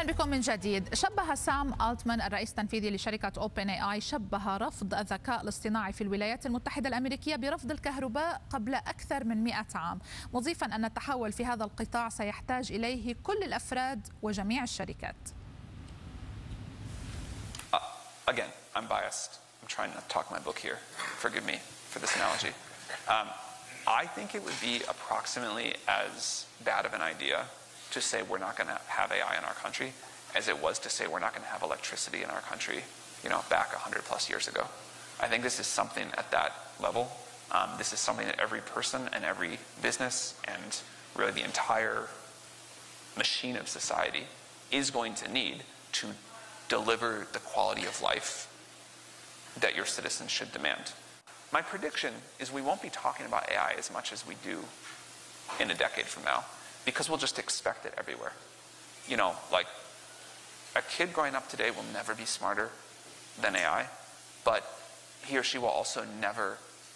أهلا بكم من جديد. شبه سام ألتمان الرئيس التنفيذي لشركة أوبن اي اي شبه رفض الذكاء الاصطناعي في الولايات المتحدة الأمريكية برفض الكهرباء قبل أكثر من 100 عام، مضيفا أن التحول في هذا القطاع سيحتاج إليه كل الأفراد وجميع الشركات. Again, I'm biased. I'm trying not to talk my book here. Forgive me for this analogy. I think it would be approximately as bad of an idea to say we're not going to have AI in our country as it was to say we're not going to have electricity in our country, back 100 plus years ago. I think this is something at that level. This is something that every person and every business and really the entire machine of society is going to need to deliver the quality of life that your citizens should demand. My prediction is we won't be talking about AI as much as we do in a decade from now, because we'll just expect it everywhere. Like a kid growing up today will never be smarter than AI, but he or she will also never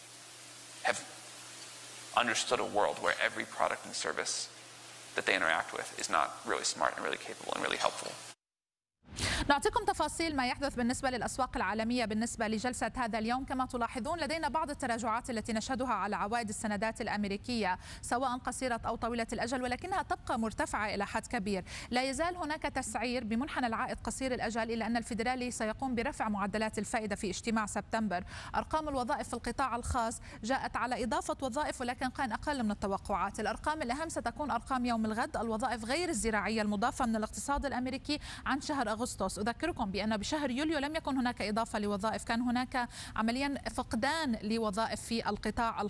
have understood a world where every product and service that they interact with is not really smart and really capable and really helpful. نعطيكم تفاصيل ما يحدث بالنسبة للأسواق العالمية بالنسبة لجلسة هذا اليوم. كما تلاحظون لدينا بعض التراجعات التي نشهدها على عوائد السندات الأمريكية سواء قصيرة أو طويلة الأجل، ولكنها تبقى مرتفعة إلى حد كبير. لا يزال هناك تسعير بمنحنى العائد قصير الأجل، إلا أن الفيدرالي سيقوم برفع معدلات الفائدة في اجتماع سبتمبر. أرقام الوظائف في القطاع الخاص جاءت على إضافة وظائف ولكن كان أقل من التوقعات. الأرقام الأهم ستكون أرقام يوم الغد، الوظائف غير الزراعية المضافة من الاقتصاد الأمريكي عن شهر أغسطس. أذكركم بأن بشهر يوليو لم يكن هناك إضافة لوظائف، كان هناك عمليا فقدان لوظائف في القطاع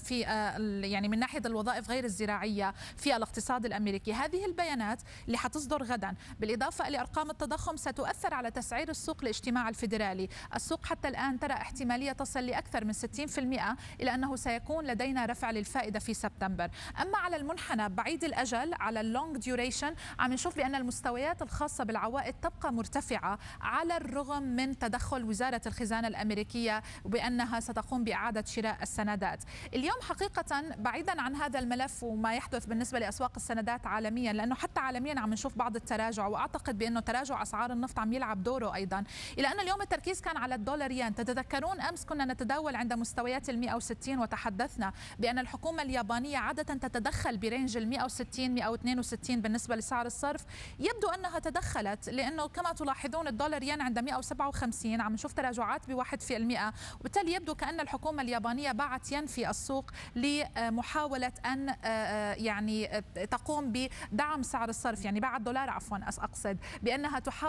يعني من ناحية الوظائف غير الزراعية في الاقتصاد الأمريكي. هذه البيانات اللي حتصدر غدا بالإضافة لأرقام التضخم ستؤثر على تسعير السوق لاجتماع الفيدرالي. السوق حتى الآن ترى احتمالية تصل لأكثر من 60% إلى أنه سيكون لدينا رفع للفائدة في سبتمبر. أما على المنحنى بعيد الأجل على اللونج ديوريشن عم نشوف بأن المستويات الخاصة بالعوائد تبقى مرتفعة على الرغم من تدخل وزارة الخزانة الأمريكية وبأنها ستقوم بإعادة شراء السندات. اليوم حقيقة بعيدا عن هذا الملف وما يحدث بالنسبة لأسواق السندات عالميا، لأنه حتى عالميا عم نشوف بعض التراجع، وأعتقد بأنه تراجع أسعار النفط عم يلعب دوره أيضا، إلى أن اليوم التركيز كان على الدولار ين. تتذكرون أمس كنا نتداول عند مستويات 160 وتحدثنا بأن الحكومة اليابانية عادة تتدخل برينج 160 162 بالنسبة لسعر الصرف. يبدو أنها تدخلت، لأنه كما تلاحظون الدولار ين عند 157 عم نشوف تراجعات ب1%، وبالتالي يبدو كأن الحكومة اليابانية باعت ين في السوق لمحاولة أن يعني تقوم بدعم سعر الصرف، يعني باعت دولار عفوا أقصد بأنها تحاول